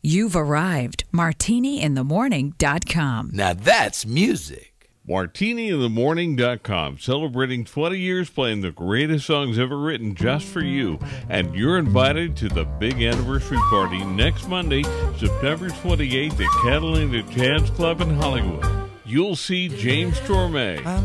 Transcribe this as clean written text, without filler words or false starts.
You've arrived. MartiniInTheMorning.com. Now that's music. MartiniInTheMorning.com, celebrating 20 years playing the greatest songs ever written just for you. And you're invited to the big anniversary party next Monday, September 28th at Catalina Jazz Club in Hollywood. You'll see James Torme,